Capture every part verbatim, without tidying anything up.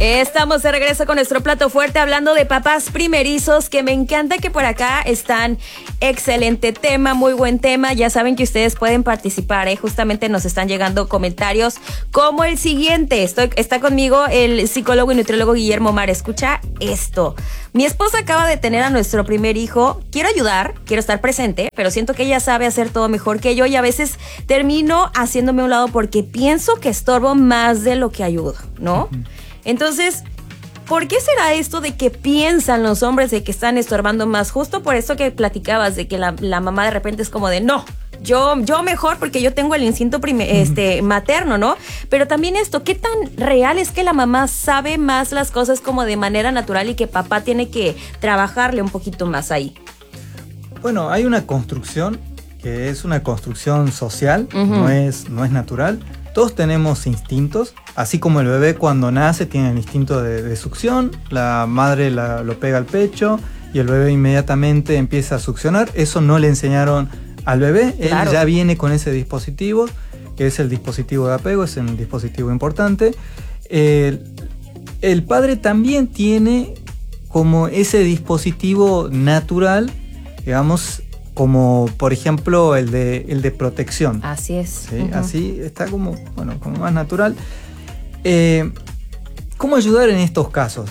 Estamos de regreso con nuestro plato fuerte hablando de papás primerizos, que me encanta que por acá están. Excelente tema, muy buen tema. Ya saben que ustedes pueden participar, ¿eh? Justamente nos están llegando comentarios como el siguiente. Estoy, está conmigo el psicólogo y nutriólogo Guillermo Mar. Escucha esto. Mi esposa acaba de tener a nuestro primer hijo. Quiero ayudar, quiero estar presente, pero siento que ella sabe hacer todo mejor que yo y a veces termino haciéndome a un lado porque pienso que estorbo más de lo que ayudo, ¿no? Uh-huh. Entonces, ¿por qué será esto de que piensan los hombres de que están estorbando más? Justo por eso que platicabas de que la, la mamá de repente es como de no, yo, yo mejor porque yo tengo el instinto prime, este, materno, ¿no? Pero también esto, ¿qué tan real es que la mamá sabe más las cosas como de manera natural y que papá tiene que trabajarle un poquito más ahí? Bueno, hay una construcción que es una construcción social, uh-huh. no es, no es natural. Todos tenemos instintos, así como el bebé cuando nace tiene el instinto de, de succión, la madre la, lo pega al pecho y el bebé inmediatamente empieza a succionar. Eso no le enseñaron al bebé, claro. Él ya viene con ese dispositivo, que es el dispositivo de apego, es un dispositivo importante. El, el padre también tiene como ese dispositivo natural, digamos, como por ejemplo el de, el de protección. Así es. ¿Sí? Uh-huh. Así está como, bueno, como más natural. Eh, ¿Cómo ayudar en estos casos?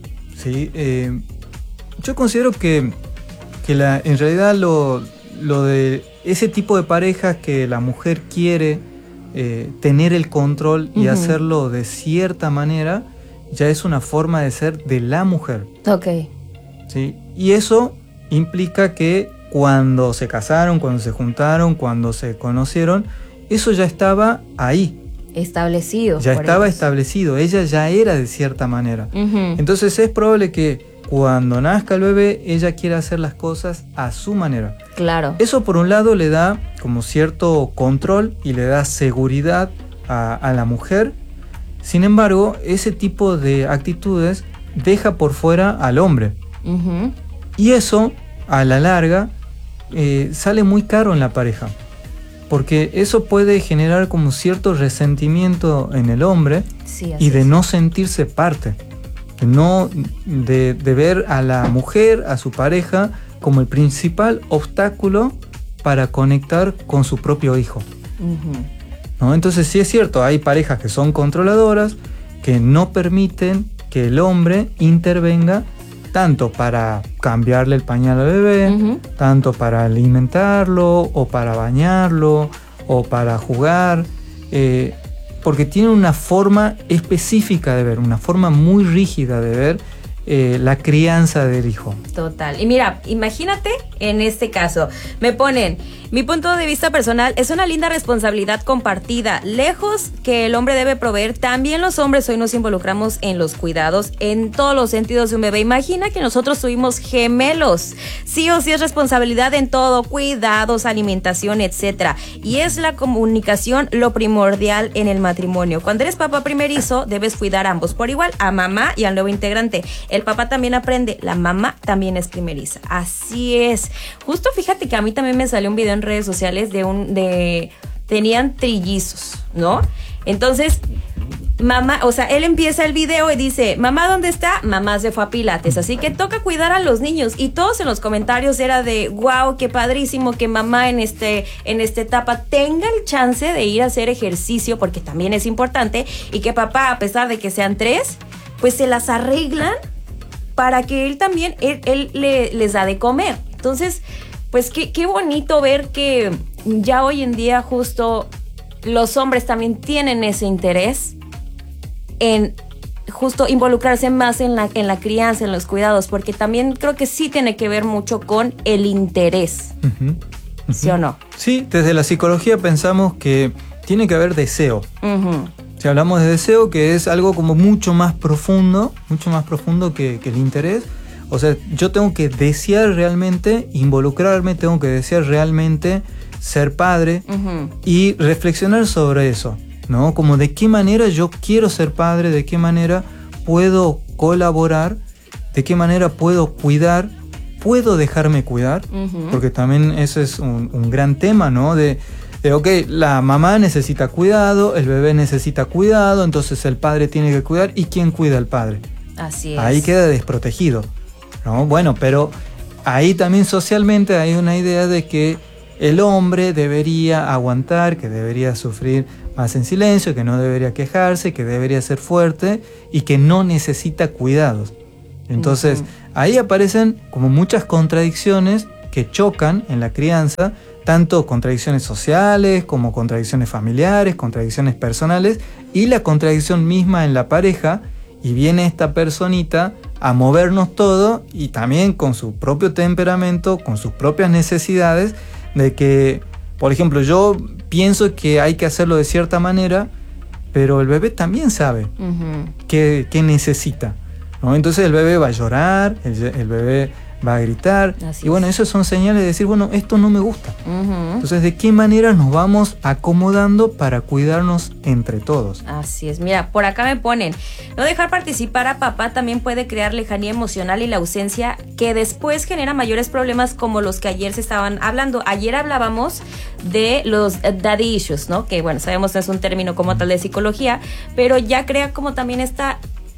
¿Sí? Eh, yo considero que, que la, en realidad lo, lo de ese tipo de parejas que la mujer quiere eh, tener el control y uh-huh. hacerlo de cierta manera, ya es una forma de ser de la mujer. Ok. ¿Sí? Y eso implica que cuando se casaron, cuando se juntaron, cuando se conocieron, eso ya estaba ahí. Establecido. Ya estaba ellos. establecido, ella ya era de cierta manera. Uh-huh. Entonces es probable que cuando nazca el bebé, ella quiera hacer las cosas a su manera. Claro. Eso por un lado le da como cierto control y le da seguridad a, a la mujer. Sin embargo, ese tipo de actitudes deja por fuera al hombre. Uh-huh. Y eso, a la larga, Eh, sale muy caro en la pareja, porque eso puede generar como cierto resentimiento en el hombre, sí, y de es. no sentirse parte, de, no, de, de ver a la mujer, a su pareja, como el principal obstáculo para conectar con su propio hijo. Uh-huh. ¿No? Entonces sí es cierto, hay parejas que son controladoras, que no permiten que el hombre intervenga tanto para cambiarle el pañal al bebé, uh-huh. tanto para alimentarlo, o para bañarlo, o para jugar, eh, porque tienen una forma específica de ver, una forma muy rígida de ver eh, la crianza del hijo. Total. Y mira, imagínate en este caso, me ponen, mi punto de vista personal, es una linda responsabilidad compartida. Lejos que el hombre debe proveer, también los hombres hoy nos involucramos en los cuidados en todos los sentidos de un bebé. Imagina que nosotros tuvimos gemelos. Sí o sí es responsabilidad en todo, cuidados, alimentación, etcétera. Y es la comunicación lo primordial en el matrimonio. Cuando eres papá primerizo, debes cuidar a ambos por igual, a mamá y al nuevo integrante. El papá también aprende, la mamá también es primeriza. Así es. Justo fíjate que a mí también me salió un video en redes sociales de un de tenían trillizos, ¿no? Entonces, mamá, o sea, él empieza el video y dice, mamá, ¿dónde está? Mamá se fue a Pilates, así que toca cuidar a los niños. Y todos en los comentarios era de, wow, qué padrísimo que mamá en este en esta etapa tenga el chance de ir a hacer ejercicio, porque también es importante, y que papá, a pesar de que sean tres, pues se las arreglan para que él también, él, él le, les da de comer. Entonces, pues qué, qué bonito ver que ya hoy en día justo los hombres también tienen ese interés en justo involucrarse más en la, en la crianza, en los cuidados, porque también creo que sí tiene que ver mucho con el interés. Uh-huh. Uh-huh. ¿Sí o no? Sí, desde la psicología pensamos que tiene que haber deseo. Uh-huh. Si hablamos de deseo, que es algo como mucho más profundo, mucho más profundo que, que el interés. O sea, yo tengo que desear realmente involucrarme, tengo que desear realmente ser padre, uh-huh. y reflexionar sobre eso, ¿no? Como de qué manera yo quiero ser padre, de qué manera puedo colaborar, de qué manera puedo cuidar, puedo dejarme cuidar, uh-huh. porque también ese es un, un gran tema, ¿no? De, Eh, ok, la mamá necesita cuidado, el bebé necesita cuidado, entonces el padre tiene que cuidar. ¿Y quién cuida al padre? Así es. Ahí queda desprotegido, ¿no? Bueno, pero ahí también socialmente hay una idea de que el hombre debería aguantar, que debería sufrir más en silencio, que no debería quejarse, que debería ser fuerte y que no necesita cuidados. Entonces, uh-huh. ahí aparecen como muchas contradicciones que chocan en la crianza, tanto contradicciones sociales como contradicciones familiares, contradicciones personales y la contradicción misma en la pareja, y viene esta personita a movernos todo y también con su propio temperamento, con sus propias necesidades, de que, por ejemplo, yo pienso que hay que hacerlo de cierta manera, pero el bebé también sabe uh-huh. qué, qué necesita, ¿no? Entonces el bebé va a llorar, el, el bebé va a gritar. Así y bueno, es. Esas son señales de decir, bueno, esto no me gusta. Uh-huh. Entonces, ¿de qué manera nos vamos acomodando para cuidarnos entre todos? Así es. Mira, por acá me ponen, no dejar participar a papá también puede crear lejanía emocional y la ausencia que después genera mayores problemas como los que ayer se estaban hablando. Ayer hablábamos de los daddy issues, ¿no? Que bueno, sabemos que es un término como tal de psicología, pero ya crea como también esta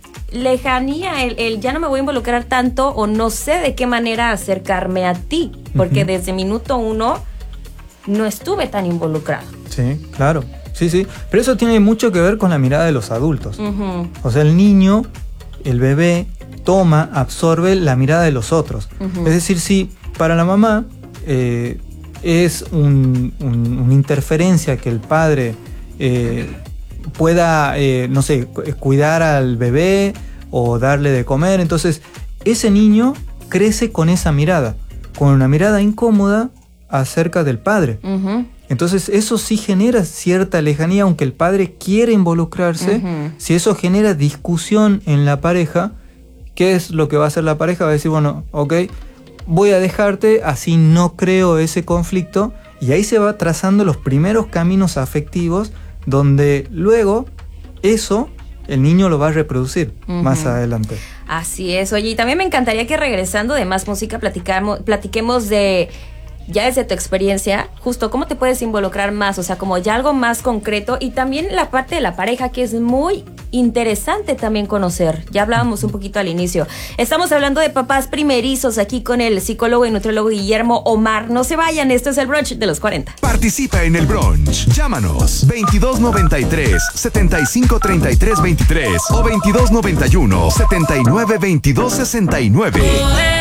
lejanía, el, el ya no me voy a involucrar tanto o no sé de qué manera acercarme a ti, porque uh-huh. desde minuto uno no estuve tan involucrado. Sí, claro, sí, sí, pero eso tiene mucho que ver con la mirada de los adultos. Uh-huh. O sea, el niño, el bebé, toma, absorbe la mirada de los otros. Uh-huh. Es decir, si para la mamá eh, es un, un, una interferencia que el padre eh, pueda, eh, no sé, cuidar al bebé o darle de comer, entonces ese niño crece con esa mirada, con una mirada incómoda acerca del padre. Uh-huh. Entonces eso sí genera cierta lejanía, aunque el padre quiere involucrarse. Uh-huh. Si eso genera discusión en la pareja, ¿qué es lo que va a hacer la pareja? Va a decir, bueno, ok, voy a dejarte, así no creo ese conflicto, y ahí se va trazando los primeros caminos afectivos donde luego eso el niño lo va a reproducir uh-huh. más adelante. Así es. Oye, y también me encantaría que regresando de Más Música platicamos, platiquemos de, ya desde tu experiencia, justo cómo te puedes involucrar más, o sea, como ya algo más concreto, y también la parte de la pareja, que es muy interesante también conocer. Ya hablábamos un poquito al inicio. Estamos hablando de papás primerizos aquí con el psicólogo y nutriólogo Guillermo Omar. No se vayan, esto es el brunch de los cuarenta. Participa en el brunch. Llámanos veintidós noventa y tres, setenta y cinco treinta y tres veintitrés o veintidós noventa y uno, setenta y nueve veintidós sesenta y nueve.